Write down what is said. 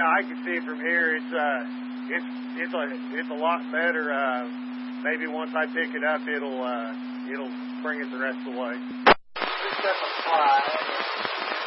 Yeah, I can see it from here. It's a lot better. Maybe once I pick it up, it'll bring it the rest of the way. 275.